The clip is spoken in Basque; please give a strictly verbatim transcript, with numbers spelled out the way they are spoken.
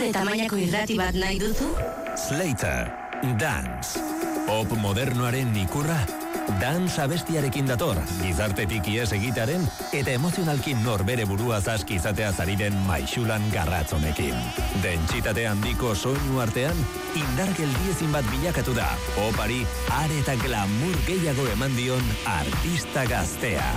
Zure tamainako irrati bat nahi duzu? Slater, Dance. Pop modernoaren ikurra. Dance abestiarekin dator, gizartetik ies egitaren eta emozionalkin norbere burua zaski izatea zariren maixulan garratzonekin. Dentsitate handiko soinu artean, indar geldiezin bat bilakatu da. Popari are eta glamour gehiago eman dion artista gaztea.